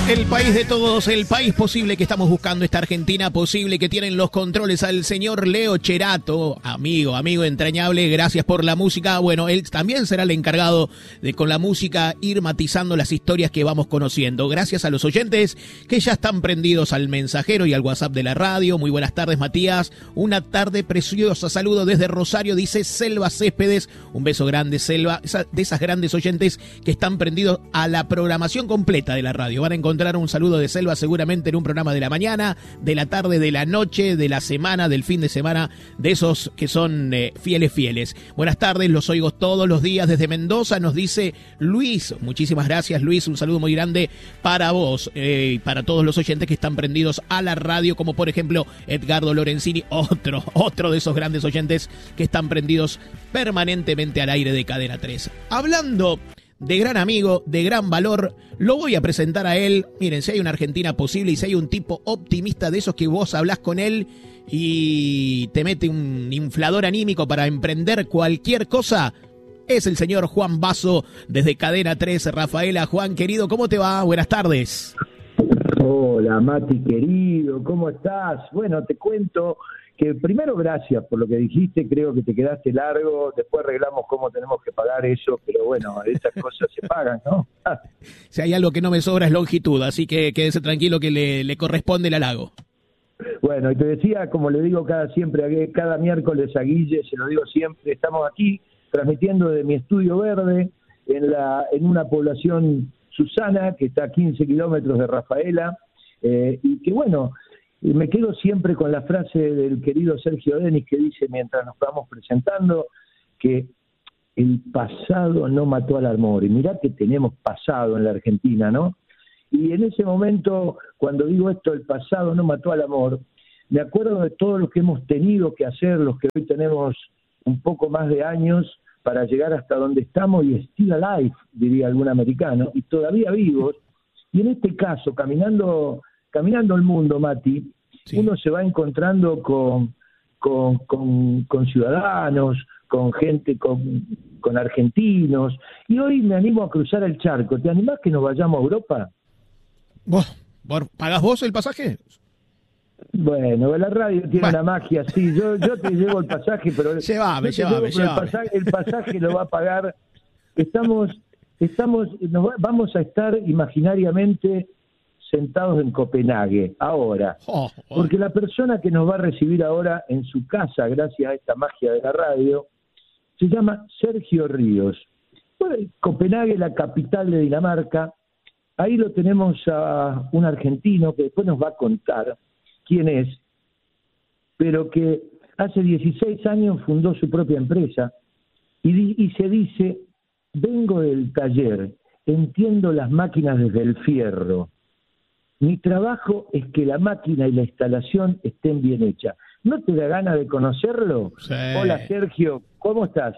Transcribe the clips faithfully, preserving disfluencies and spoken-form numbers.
El país de todos, el país posible que estamos buscando, esta Argentina posible que tienen los controles al señor Leo Cherato, amigo, amigo entrañable, gracias por la música. Bueno, él también será el encargado de con la música ir matizando las historias que vamos conociendo. Gracias a los oyentes que ya están prendidos al mensajero y al WhatsApp de la radio. Muy buenas tardes, Matías. Una tarde preciosa. Saludo desde Rosario, dice Selva Céspedes. Un beso grande, Selva, esa, de esas grandes oyentes que están prendidos a la programación completa de la radio. Van a encontrar un saludo de Selva seguramente en un programa de la mañana, de la tarde, de la noche, de la semana, del fin de semana, de esos que son eh, fieles, fieles. Buenas tardes, los oigo todos los días desde Mendoza, nos dice Luis. Muchísimas gracias, Luis, un saludo muy grande para vos y eh, para todos los oyentes que están prendidos a la radio, como por ejemplo Edgardo Lorenzini, otro, otro de esos grandes oyentes que están prendidos permanentemente al aire de Cadena tres. Hablando de gran amigo, de gran valor, lo voy a presentar a él. Miren, si hay una Argentina posible y si hay un tipo optimista de esos que vos hablás con él y te mete un inflador anímico para emprender cualquier cosa, es el señor Juan Basso desde Cadena tres. Rafaela, Juan, querido, ¿cómo te va? Buenas tardes. Hola, Mati, querido, ¿cómo estás? Bueno, te cuento que primero gracias por lo que dijiste, creo que te quedaste largo, después arreglamos cómo tenemos que pagar eso, pero bueno, esas cosas se pagan, ¿no? Si hay algo que no me sobra es longitud, así que quédese tranquilo que le, le corresponde el halago. Bueno, y te decía, como le digo cada siempre, cada miércoles a Guille, se lo digo siempre, estamos aquí transmitiendo de mi estudio verde en, la, en una población Susana, que está a quince kilómetros de Rafaela, eh, y que bueno, y me quedo siempre con la frase del querido Sergio Denis que dice, mientras nos vamos presentando, que el pasado no mató al amor. Y mirá que tenemos pasado en la Argentina, ¿no? Y en ese momento, cuando digo esto, el pasado no mató al amor, me acuerdo de todo lo que hemos tenido que hacer, los que hoy tenemos un poco más de años, para llegar hasta donde estamos y still alive, diría algún americano, y todavía vivos. Y en este caso, caminando... Caminando el mundo, Mati, sí, uno se va encontrando con, con, con, con ciudadanos, con gente, con, con argentinos, y hoy me animo a cruzar el charco. ¿Te animás que nos vayamos a Europa? ¿Vos, vos pagás vos el pasaje? Bueno, la radio tiene bueno. una magia, sí, yo, yo te llevo el pasaje, pero, llévame, yo llévame, llevo, pero el, pasaje, el pasaje lo va a pagar. Estamos, estamos, nos va, vamos a estar imaginariamente sentados en Copenhague, ahora, oh, oh. porque la persona que nos va a recibir ahora en su casa, gracias a esta magia de la radio, se llama Sergio Ríos. Bueno, Copenhague, la capital de Dinamarca, ahí lo tenemos a un argentino que después nos va a contar quién es, pero que hace dieciséis años fundó su propia empresa y, y se dice, vengo del taller, entiendo las máquinas desde el fierro. Mi trabajo es que la máquina y la instalación estén bien hechas. ¿No te da ganas de conocerlo? Sí. Hola, Sergio, ¿cómo estás?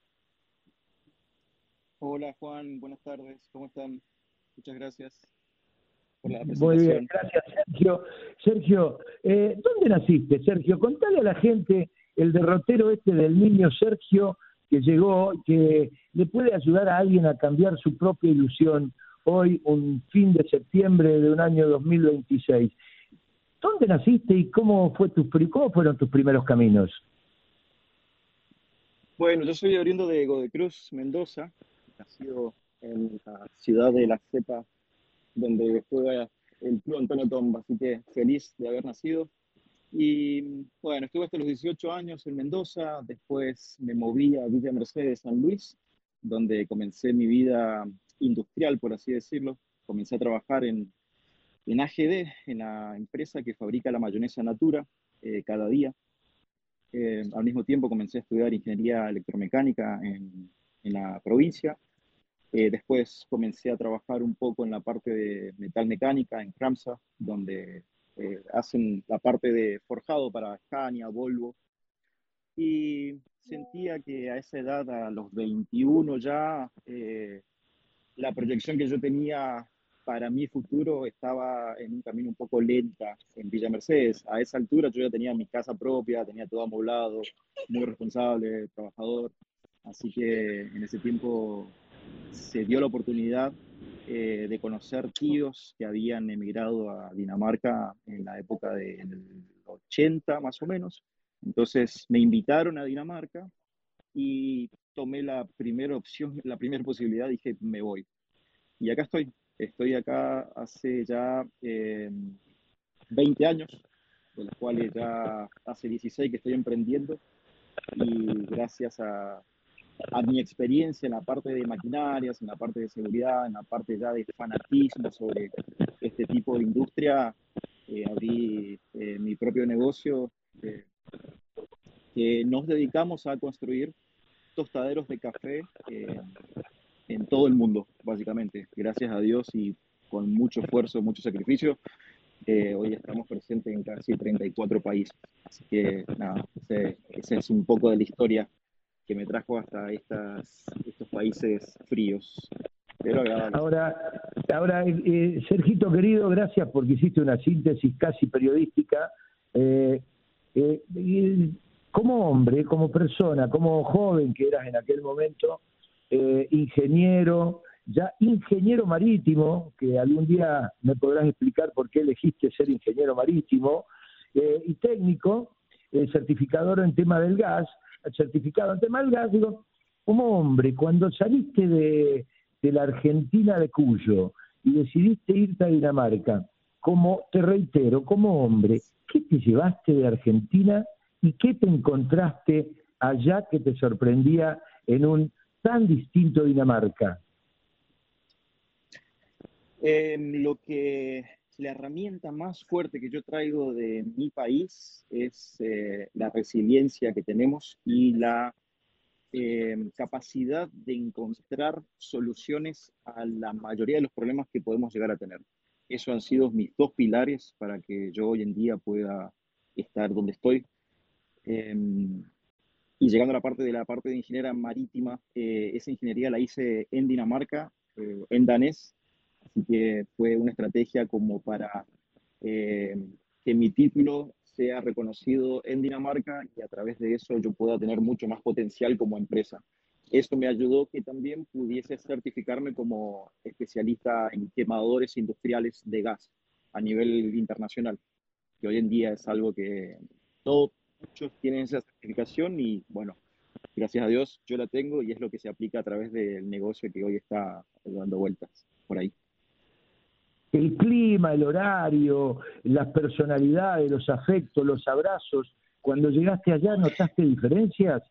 Hola, Juan, buenas tardes, ¿cómo están? Muchas gracias por la presentación. Muy bien, gracias, Sergio. Sergio, eh, ¿dónde naciste, Sergio? Contale a la gente el derrotero este del niño Sergio que llegó, que le puede ayudar a alguien a cambiar su propia ilusión hoy, un fin de septiembre de un año dos mil veintiséis. ¿Dónde naciste y cómo fue tus, cómo fueron tus primeros caminos? Bueno, yo soy oriundo de Godecruz, Mendoza, nacido en la ciudad de La Cepa, donde juega el Club Antonio Tomba, así que feliz de haber nacido. Y bueno, estuve hasta los dieciocho años en Mendoza, después me moví a Villa Mercedes, San Luis, donde comencé mi vida industrial, por así decirlo. Comencé a trabajar en, en A G D, en la empresa que fabrica la mayonesa Natura, eh, cada día. Eh, al mismo tiempo comencé a estudiar ingeniería electromecánica en, en la provincia. Eh, después comencé a trabajar un poco en la parte de metalmecánica en Cramsa, donde eh, hacen la parte de forjado para Scania, Volvo. Y sentía que a esa edad, a los veintiuno ya, eh, la proyección que yo tenía para mi futuro estaba en un camino un poco lenta en Villa Mercedes. A esa altura yo ya tenía mi casa propia, tenía todo amoblado, muy responsable, trabajador. Así que en ese tiempo se dio la oportunidad eh, de conocer tíos que habían emigrado a Dinamarca en la época del ochenta más o menos. Entonces me invitaron a Dinamarca y tomé la primera opción, la primera posibilidad, dije, me voy. Y acá estoy. Estoy acá hace ya eh, veinte años, de los cuales ya hace dieciséis que estoy emprendiendo y gracias a, a mi experiencia en la parte de maquinarias, en la parte de seguridad, en la parte ya de fanatismo sobre este tipo de industria, eh, abrí eh, mi propio negocio eh, que nos dedicamos a construir tostaderos de café eh, en todo el mundo, básicamente. Gracias a Dios y con mucho esfuerzo, mucho sacrificio, eh, hoy estamos presentes en casi treinta y cuatro países. Así que nada, ese, ese es un poco de la historia que me trajo hasta estas, estos países fríos, pero agradables. Ahora, ahora eh, Sergito querido, gracias porque hiciste una síntesis casi periodística. Eh, eh, y como hombre, como persona, como joven que eras en aquel momento, eh, ingeniero, ya ingeniero marítimo, que algún día me podrás explicar por qué elegiste ser ingeniero marítimo, eh, y técnico, eh, certificador en tema del gas, certificado en tema del gas, digo, como hombre, cuando saliste de, de la Argentina de Cuyo y decidiste irte a Dinamarca, como, te reitero, como hombre, ¿qué te llevaste de Argentina y qué te encontraste allá que te sorprendía en un tan distinto Dinamarca? Eh, lo que la herramienta más fuerte que yo traigo de mi país es eh, la resiliencia que tenemos y la eh, capacidad de encontrar soluciones a la mayoría de los problemas que podemos llegar a tener. Eso han sido mis dos pilares para que yo hoy en día pueda estar donde estoy. Eh, y llegando a la parte de la parte de ingeniería marítima, eh, esa ingeniería la hice en Dinamarca, eh, en danés, así que fue una estrategia como para eh, que mi título sea reconocido en Dinamarca y a través de eso yo pueda tener mucho más potencial como empresa. Esto me ayudó que también pudiese certificarme como especialista en quemadores industriales de gas a nivel internacional, que hoy en día es algo que todos, muchos tienen esa certificación y bueno, gracias a Dios yo la tengo y es lo que se aplica a través del negocio que hoy está dando vueltas por ahí. El clima, el horario, las personalidades, los afectos, los abrazos, cuando llegaste allá, ¿notaste diferencias?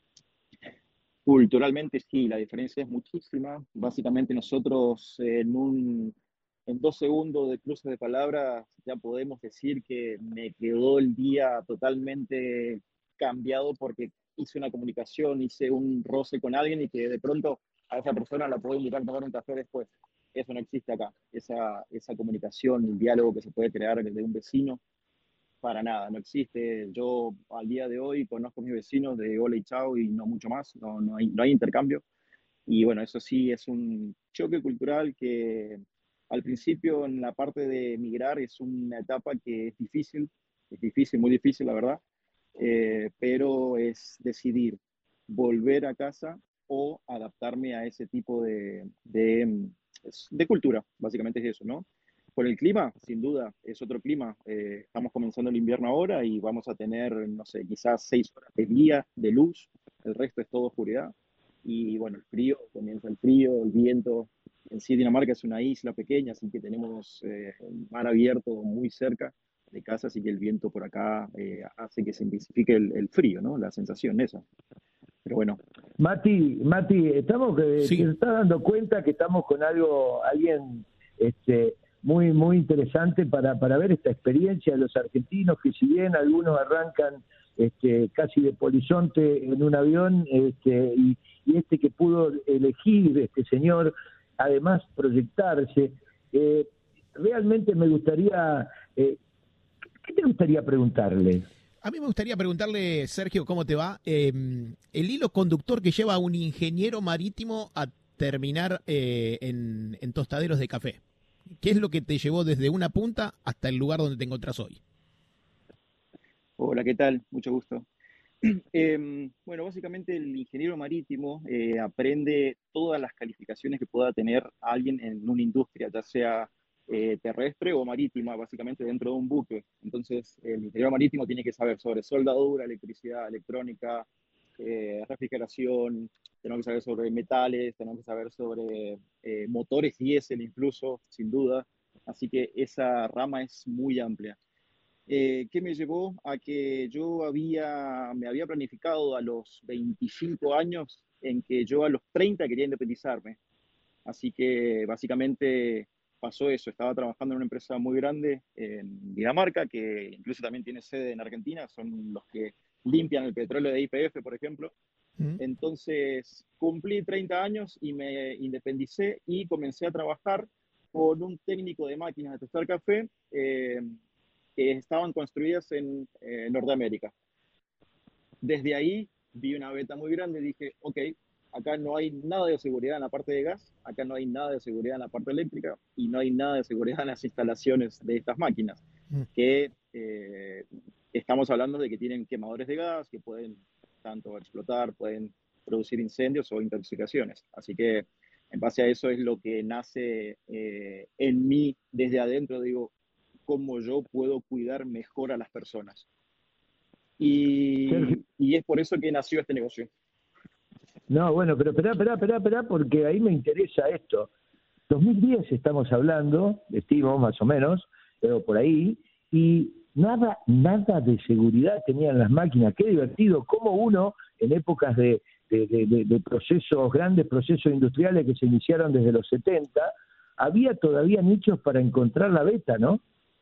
Culturalmente sí, la diferencia es muchísima. Básicamente nosotros en un, en dos segundos de cruce de palabras ya podemos decir que me quedó el día totalmente cambiado porque hice una comunicación, hice un roce con alguien y que de pronto a esa persona la puedo invitar a tomar un café después. Eso no existe acá, esa, esa comunicación, el diálogo que se puede crear de un vecino, para nada, no existe. Yo al día de hoy conozco a mis vecinos de hola y chao y no mucho más, no, no hay, no hay intercambio. Y bueno, eso sí es un choque cultural que al principio en la parte de emigrar es una etapa que es difícil, es difícil, muy difícil la verdad, eh, pero es decidir volver a casa o adaptarme a ese tipo de, de, de cultura, básicamente es eso, ¿no? Por el clima, sin duda, es otro clima. Eh, estamos comenzando el invierno ahora y vamos a tener, no sé, quizás seis horas de día de luz, el resto es todo oscuridad. Y bueno, el frío, comienza el frío, el viento. En sí, Dinamarca es una isla pequeña, así que tenemos eh, el mar abierto muy cerca de casa, así que el viento por acá eh, hace que se intensifique el, el frío, ¿no? La sensación esa. Pero bueno. Mati, Mati, estamos que Sí. te estás dando cuenta que estamos con algo, alguien este, muy muy interesante para, para ver esta experiencia de los argentinos, que si bien algunos arrancan este, casi de polizonte en un avión, este, y, y este que pudo elegir, este señor, además proyectarse, eh, realmente me gustaría, eh, ¿qué te gustaría preguntarle? A mí me gustaría preguntarle, Sergio, ¿cómo te va? Eh, el hilo conductor que lleva a un ingeniero marítimo a terminar eh, en, en tostaderos de café. ¿Qué es lo que te llevó desde una punta hasta el lugar donde te encontrás hoy? Hola, ¿qué tal? Mucho gusto. Eh, bueno, básicamente el ingeniero marítimo eh, aprende todas las calificaciones que pueda tener alguien en una industria, ya sea eh, terrestre o marítima, básicamente dentro de un buque. Entonces, el ingeniero marítimo tiene que saber sobre soldadura, electricidad, electrónica, eh, refrigeración, tenemos que saber sobre metales, tenemos que saber sobre eh, motores diésel incluso, sin duda. Así que esa rama es muy amplia. Eh, ¿qué me llevó a que yo había, me había planificado a los veinticinco años en que yo a los treinta quería independizarme? Así que básicamente pasó eso. Estaba trabajando en una empresa muy grande en Dinamarca, que incluso también tiene sede en Argentina, son los que limpian el petróleo de Y P F, por ejemplo. Mm. Entonces cumplí treinta años y me independicé y comencé a trabajar con un técnico de máquinas de tostar café eh, que estaban construidas en eh, Norteamérica. Desde ahí vi una beta muy grande y dije, ok, acá no hay nada de seguridad en la parte de gas, acá no hay nada de seguridad en la parte eléctrica y no hay nada de seguridad en las instalaciones de estas máquinas, Mm. que eh, estamos hablando de que tienen quemadores de gas, que pueden tanto explotar, pueden producir incendios o intoxicaciones. Así que en base a eso es lo que nace eh, en mí desde adentro, digo, cómo yo puedo cuidar mejor a las personas. Sergio, Y, y es por eso que nació este negocio. no, bueno, pero esperá, esperá, esperá, esperá, porque ahí me interesa esto. dos mil diez estamos hablando, estimo más o menos, pero por ahí, y nada, nada de seguridad tenían las máquinas. Qué divertido, cómo uno, en épocas de, de, de, de procesos, grandes procesos industriales que se iniciaron desde los setenta, había todavía nichos para encontrar la beta, ¿no?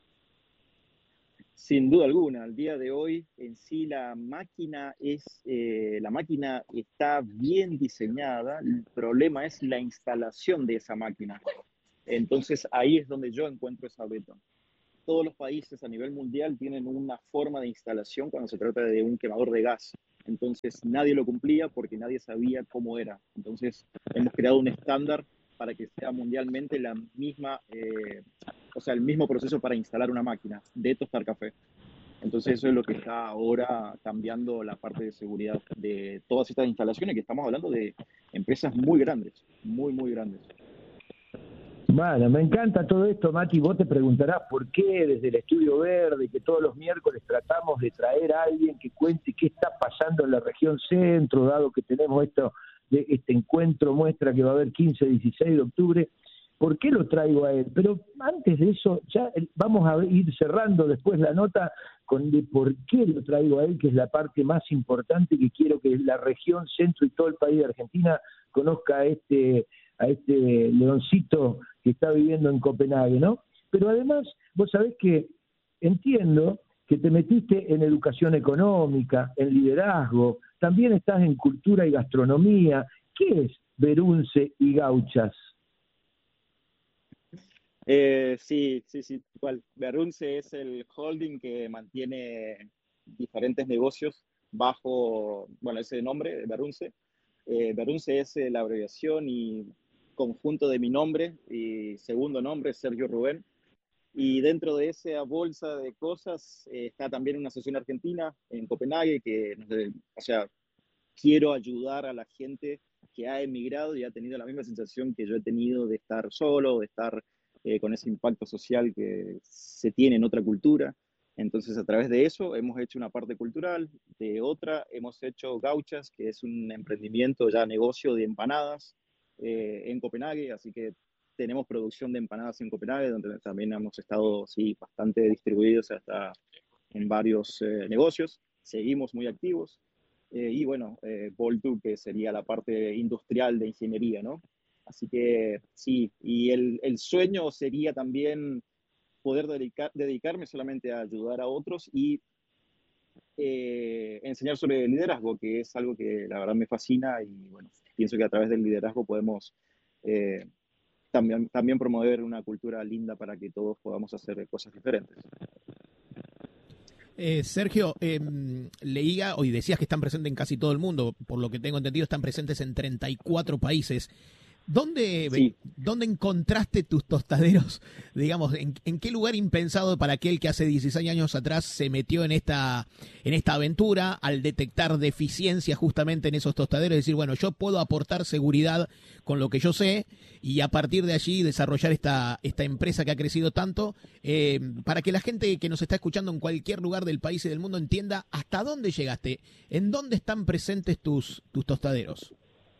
Sin duda alguna, al día de hoy en sí la máquina es eh, la máquina está bien diseñada. El problema es la instalación de esa máquina. Entonces ahí es donde yo encuentro esa beta. Todos los países a nivel mundial tienen una forma de instalación cuando se trata de un quemador de gas. Entonces nadie lo cumplía porque nadie sabía cómo era. Entonces hemos creado un estándar para que sea mundialmente la misma, eh, o sea, el mismo proceso para instalar una máquina de tostar café. Entonces eso es lo que está ahora cambiando la parte de seguridad de todas estas instalaciones, que estamos hablando de empresas muy grandes, muy, muy grandes. Bueno, me encanta todo esto, Mati. Vos te preguntarás por qué desde el Estudio Verde, que todos los miércoles tratamos de traer a alguien que cuente qué está pasando en la región centro, dado que tenemos esto, de este encuentro muestra que va a haber quince, dieciséis de octubre. ¿Por qué lo traigo a él? Pero antes de eso, ya vamos a ir cerrando después la nota con de por qué lo traigo a él, que es la parte más importante que quiero que la región centro y todo el país de Argentina conozca a este a este leoncito que está viviendo en Copenhague, ¿no? Pero además, vos sabés que entiendo que te metiste en educación económica, en liderazgo, también estás en cultura y gastronomía. ¿Qué es Berunce y Gauchas? Eh, sí, sí, sí, igual. Berunce es el holding que mantiene diferentes negocios bajo, bueno, ese nombre, Berunce. Eh, Berunce es eh, la abreviación y conjunto de mi nombre y segundo nombre, Sergio Rubén. Y dentro de esa bolsa de cosas eh, está también una asociación argentina en Copenhague que, o sea, quiero ayudar a la gente que ha emigrado y ha tenido la misma sensación que yo he tenido de estar solo, de estar eh, con ese impacto social que se tiene en otra cultura. Entonces, a través de eso hemos hecho una parte cultural, de otra hemos hecho Gauchas, que es un emprendimiento ya negocio de empanadas eh, en Copenhague, así que tenemos producción de empanadas en Copenhague, donde también hemos estado sí, bastante distribuidos hasta en varios eh, negocios, seguimos muy activos. Eh, y bueno, eh, Voltu, que sería la parte industrial de ingeniería, ¿no? Así que sí, y el, el sueño sería también poder dedicar, dedicarme solamente a ayudar a otros y eh, enseñar sobre liderazgo, que es algo que la verdad me fascina y bueno, pienso que a través del liderazgo podemos eh, también, también promover una cultura linda para que todos podamos hacer cosas diferentes. Eh, Sergio, eh, leía, hoy decías que están presentes en casi todo el mundo, por lo que tengo entendido están presentes en treinta y cuatro países. ¿Dónde, Sí. ¿Dónde encontraste tus tostaderos? Digamos, ¿en, ¿en qué lugar impensado para aquel que hace dieciséis años atrás se metió en esta, en esta aventura al detectar deficiencias justamente en esos tostaderos? Es decir, bueno, yo puedo aportar seguridad con lo que yo sé y a partir de allí desarrollar esta, esta empresa que ha crecido tanto, eh, para que la gente que nos está escuchando en cualquier lugar del país y del mundo entienda hasta dónde llegaste, en dónde están presentes tus, tus tostaderos.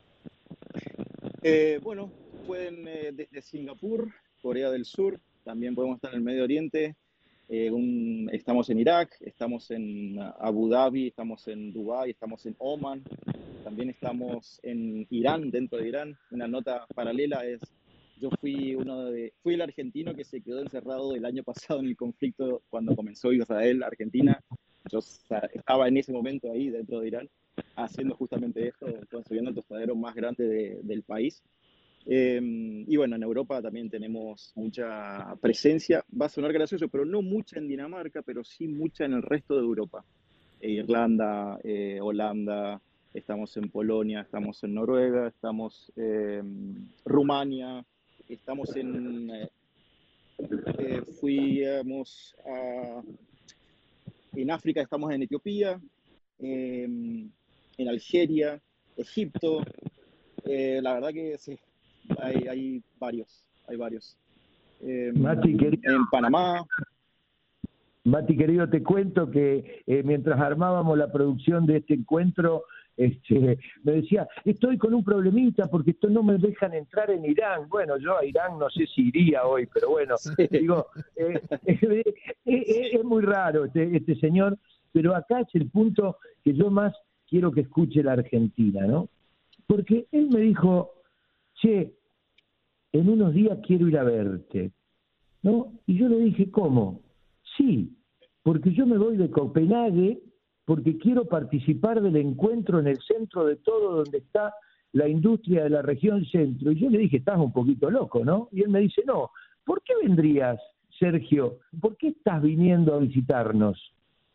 Eh, bueno, pueden eh, desde Singapur, Corea del Sur, también podemos estar en el Medio Oriente, eh, un- estamos en Irak, estamos en uh, Abu Dhabi, estamos en Dubái, estamos en Oman, también estamos en Irán, dentro de Irán. Una nota paralela es, yo fui uno de, fui el argentino que se quedó encerrado el año pasado en el conflicto cuando comenzó Israel-Argentina. Yo sa- estaba en ese momento ahí dentro de Irán haciendo justamente esto, construyendo el tostadero más grande de- del país. Eh, y bueno, en Europa también tenemos mucha presencia. Va a sonar gracioso, pero no mucha en Dinamarca, pero sí mucha en el resto de Europa. Eh, Irlanda, eh, Holanda, estamos en Polonia, estamos en Noruega, estamos en Rumania, estamos en... eh, eh, fuimos a, en África, estamos en Etiopía, eh, en Algeria, Egipto. Eh, la verdad que sí, hay, hay varios, hay varios. Eh, Mati, querido, en Panamá. Mati, querido, te cuento que eh, mientras armábamos la producción de este encuentro, este, me decía, estoy con un problemita porque esto no me dejan entrar en Irán. Bueno, yo a Irán no sé si iría hoy, pero bueno, Sí. digo, eh, eh, eh, es muy raro este, este señor, pero acá es el punto que yo más quiero que escuche la Argentina, ¿no? Porque él me dijo, che, en unos días quiero ir a verte, ¿no? Y yo le dije, ¿cómo? Sí, porque yo me voy de Copenhague porque quiero participar del encuentro en el centro de todo donde está la industria de la región centro. Y yo le dije, estás un poquito loco, ¿no? Y él me dice, no, ¿por qué vendrías, Sergio? ¿Por qué estás viniendo a visitarnos?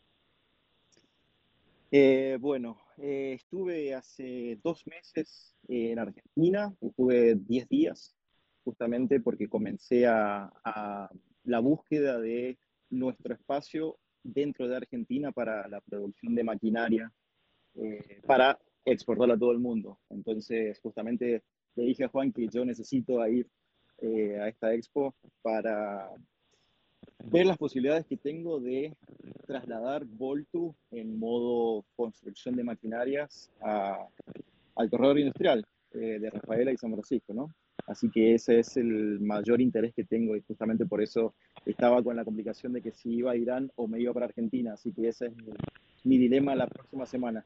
Eh, bueno, eh, estuve hace dos meses en Argentina, estuve diez días, justamente porque comencé a, a la búsqueda de nuestro espacio dentro de Argentina para la producción de maquinaria, eh, para exportarla a todo el mundo. Entonces, justamente le dije a Juan que yo necesito ir eh, a esta expo para ver las posibilidades que tengo de trasladar Voltu en modo construcción de maquinarias a, al corredor industrial eh, de Rafaela y San Francisco, ¿no? Así que ese es el mayor interés que tengo y justamente por eso estaba con la complicación de que si iba a Irán o me iba para Argentina. Así que ese es mi, mi dilema la próxima semana.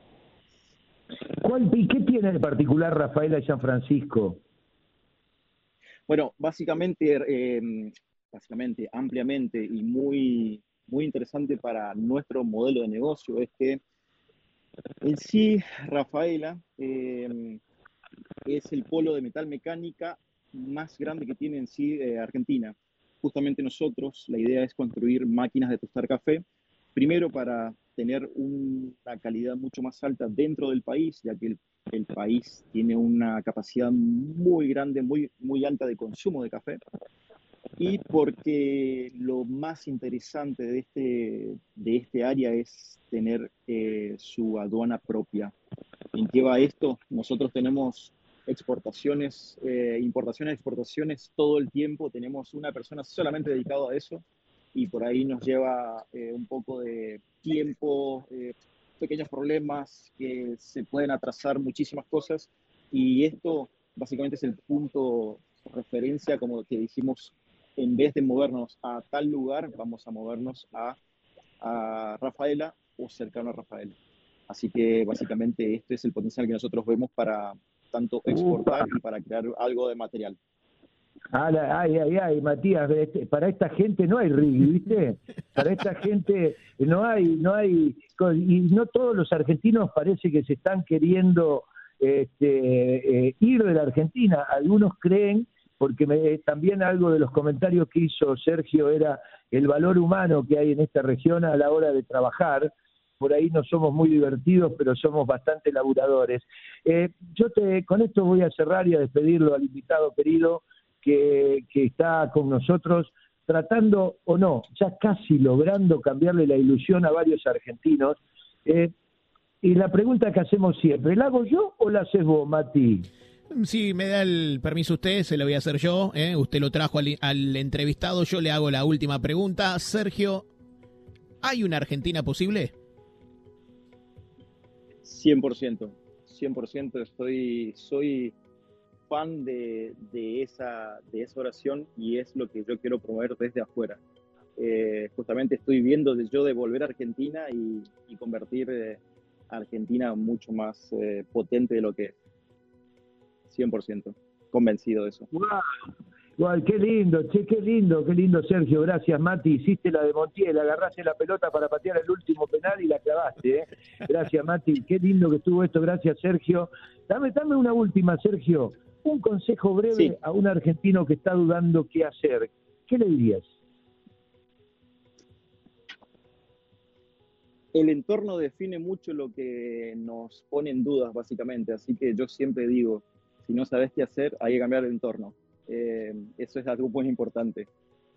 ¿Cuál, ¿Y qué tiene de particular Rafaela y San Francisco? Bueno, básicamente, eh, básicamente, ampliamente y muy, muy interesante para nuestro modelo de negocio es que en sí, Rafaela eh, es el polo de metal mecánica más grande que tiene en sí eh, Argentina. Justamente nosotros, la idea es construir máquinas de tostar café, primero para tener un- una calidad mucho más alta dentro del país, ya que el, el país tiene una capacidad muy grande, muy, muy alta de consumo de café, y porque lo más interesante de este, de este área es tener eh, su aduana propia. ¿En qué va esto? Nosotros tenemos exportaciones, eh, importaciones, exportaciones todo el tiempo. Tenemos una persona solamente dedicada a eso y por ahí nos lleva eh, un poco de tiempo, eh, pequeños problemas que se pueden atrasar muchísimas cosas y esto básicamente es el punto de referencia, como que dijimos, en vez de movernos a tal lugar, vamos a movernos a, a Rafaela o cercano a Rafaela. Así que básicamente este es el potencial que nosotros vemos para tanto Upa. exportar y para crear algo de material. Ay, ay, ay, ay, Matías, este, para esta gente no hay rigui, ¿viste? Para esta gente no hay, no hay, y no todos los argentinos parece que se están queriendo este, eh, ir de la Argentina. Algunos creen, porque me, también algo de los comentarios que hizo Sergio era el valor humano que hay en esta región a la hora de trabajar, por ahí no somos muy divertidos, pero somos bastante laburadores. Eh, yo te, con esto voy a cerrar y a despedirlo al invitado querido que, que está con nosotros, tratando, o no, ya casi logrando cambiarle la ilusión a varios argentinos. Eh, y la pregunta que hacemos siempre, ¿la hago yo o la haces vos, Mati? Si me da el permiso usted, se lo voy a hacer yo. ¿eh? Usted lo trajo al, al entrevistado, yo le hago la última pregunta. Sergio, ¿hay una Argentina posible? cien por ciento, cien por ciento estoy, soy fan de, de, esa, de esa oración y es lo que yo quiero promover desde afuera. Eh, justamente estoy viendo de yo de volver a Argentina y, y convertir eh, a Argentina mucho más eh, potente de lo que es. cien por ciento convencido de eso. ¡Wow! Wow, qué lindo, che, qué lindo, qué lindo, Sergio. Gracias, Mati. Hiciste la de Montiel, agarraste la pelota para patear el último penal y la clavaste, ¿eh? Gracias, Mati. Qué lindo que estuvo esto. Gracias, Sergio. Dame, dame una última, Sergio. Un consejo breve sí. a un argentino que está dudando qué hacer. ¿Qué le dirías? El entorno define mucho lo que nos pone en dudas, básicamente. Así que yo siempre digo, si no sabes qué hacer, hay que cambiar el entorno. Eh, eso es algo muy importante.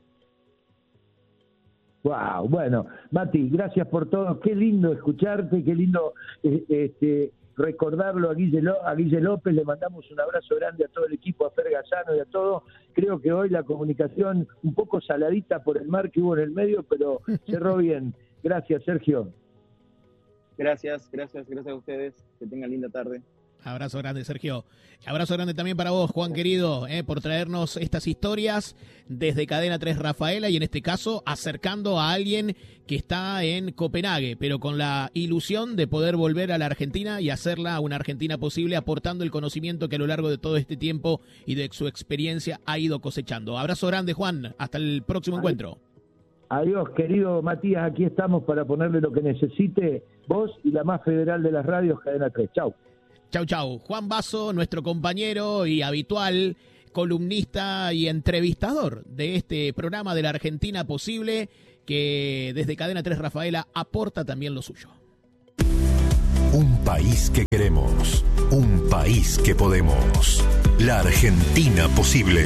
Wow, bueno, Mati, gracias por todo. Qué lindo escucharte, qué lindo eh, este, recordarlo a Guille, a Guille López. Le mandamos un abrazo grande a todo el equipo, a Fer Gazzano y a todo. Creo que hoy la comunicación un poco saladita por el mar que hubo en el medio, pero cerró bien. Gracias, Sergio. Gracias, gracias, gracias a ustedes. Que tengan linda tarde. Abrazo grande, Sergio. Abrazo grande también para vos, Juan querido, eh, por traernos estas historias desde Cadena tres Rafaela y en este caso acercando a alguien que está en Copenhague, pero con la ilusión de poder volver a la Argentina y hacerla una Argentina posible, aportando el conocimiento que a lo largo de todo este tiempo y de su experiencia ha ido cosechando. Abrazo grande, Juan. Hasta el próximo Adiós. encuentro. Adiós, querido Matías. Aquí estamos para ponerle lo que necesite vos y la más federal de las radios, Cadena tres. Chau. Chau, chau. Juan Basso, nuestro compañero y habitual columnista y entrevistador de este programa de la Argentina Posible, que desde Cadena tres Rafaela aporta también lo suyo. Un país que queremos, un país que podemos. La Argentina Posible.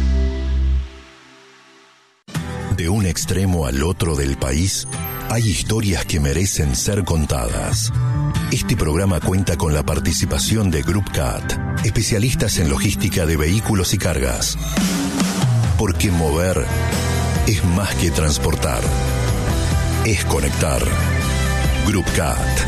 De un extremo al otro del país, hay historias que merecen ser contadas. Este programa cuenta con la participación de Group C A T, especialistas en logística de vehículos y cargas. Porque mover es más que transportar, es conectar. Group C A T.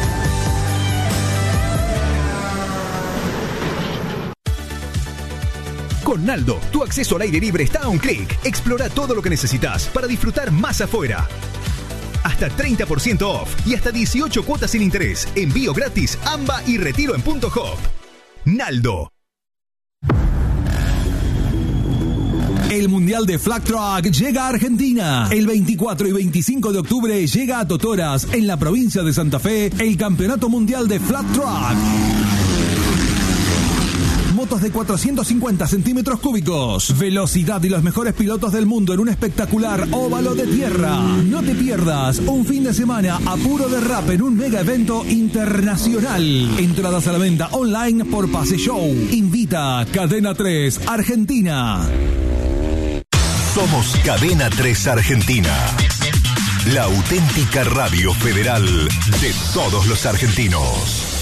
Con Naldo, tu acceso al aire libre está a un clic. Explora todo lo que necesitas para disfrutar más afuera. Hasta treinta por ciento off y hasta dieciocho cuotas sin interés. Envío gratis, AMBA y retiro en Punto Hop. Naldo. El Mundial de Flag Truck llega a Argentina. El veinticuatro y veinticinco de octubre llega a Totoras, en la provincia de Santa Fe, el Campeonato Mundial de Flat Truck. Motos de cuatrocientos cincuenta centímetros cúbicos, velocidad y los mejores pilotos del mundo en un espectacular óvalo de tierra. No te pierdas un fin de semana a puro derrape en un mega evento internacional. Entradas a la venta online por Pase Show. Invita Cadena tres Argentina. Somos Cadena tres Argentina, la auténtica radio federal de todos los argentinos.